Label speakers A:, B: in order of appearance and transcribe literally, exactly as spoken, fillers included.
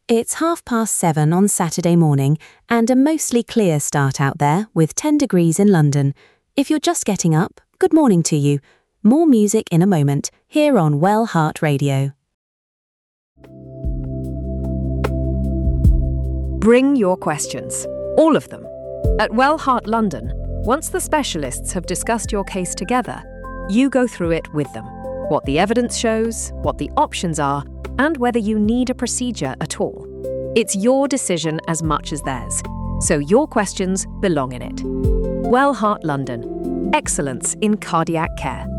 A: It's half past seven on Saturday morning and a mostly clear start out there with ten degrees in London. If you're just getting up, good morning to you. More music in a moment here on Well Heart Radio.
B: Bring your questions, all of them. At Well Heart London, once the specialists have discussed your case together, you go through it with them. What the evidence shows, what the options are, and whether you need a procedure at all. It's your decision as much as theirs, so your questions belong in it. Well Heart London. Excellence in cardiac care.